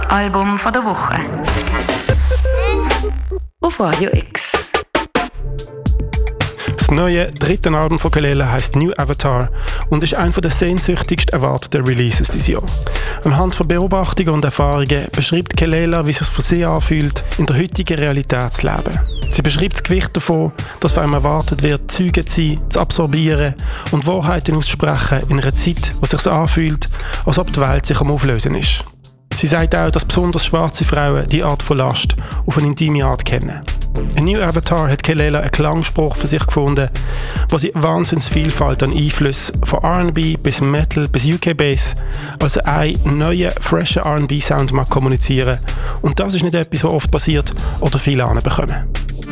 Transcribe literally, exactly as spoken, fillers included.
Album von der Woche. Auf Radio X. Das neue dritte Album von Kelela heisst New Avatar und ist einer der sehnsüchtigst erwarteten Releases dieses Jahr. Anhand von Beobachtungen und Erfahrungen beschreibt Kelela, wie es sich für sie anfühlt, in der heutigen Realität zu leben. Sie beschreibt das Gewicht davon, dass von einem erwartet wird, Zeuge zu sein, zu absorbieren und Wahrheiten auszusprechen in einer Zeit, wo es sich so anfühlt, als ob die Welt sich am Auflösen ist. Sie sagt auch, dass besonders schwarze Frauen diese Art von Last auf eine intime Art kennen. In New Avatar hat Kelela einen Klangspruch für sich gefunden, wo sie Wahnsinnsvielfalt an Einflüssen von R and B bis Metal bis U K Bass, also einen neuen, freshen R and B-Sound mag kommunizieren. Und das ist nicht etwas, was oft passiert oder viele anbekommen.